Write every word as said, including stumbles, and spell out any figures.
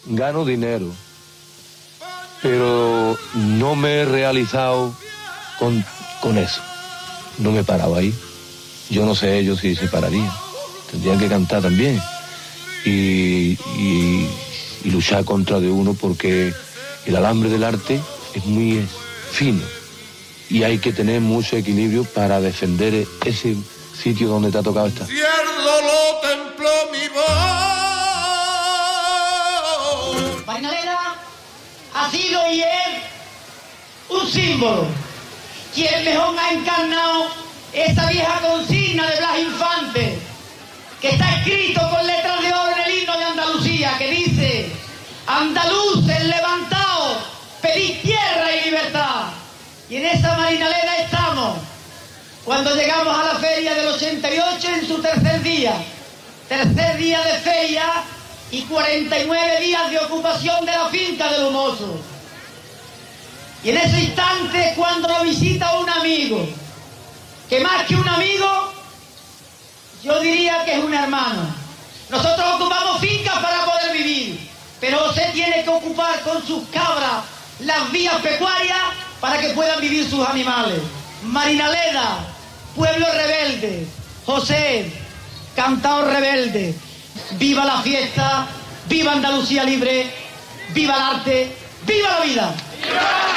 gano dinero, pero no me he realizado con, con eso. No me he parado ahí. Yo no sé ellos si se pararían. Tendrían que cantar también y, y, y luchar contra de uno, porque el alambre del arte es muy fino y hay que tener mucho equilibrio para defender ese sitio donde te ha tocado estar. Cierto lo templó mi voz. Marinaleda ha sido y es un símbolo. Quien mejor ha encarnado esa vieja consigna de Blas Infante, que está escrito con letras de oro en el himno de Andalucía, que dice: andaluces levantaos, pedid tierra y libertad. Y en esa Marinaleda estamos, cuando llegamos a la feria del ochenta y ocho en su tercer día, tercer día de feria y cuarenta y nueve días de ocupación de la finca del Humoso. Y en ese instante, cuando lo visita un amigo, que más que un amigo, yo diría que es un hermano. Nosotros ocupamos fincas para poder vivir, pero José tiene que ocupar con sus cabras las vías pecuarias para que puedan vivir sus animales. Marinaleda, pueblo rebelde. José, cantador rebelde. Viva la fiesta, viva Andalucía libre, viva el arte, viva la vida. ¡Viva!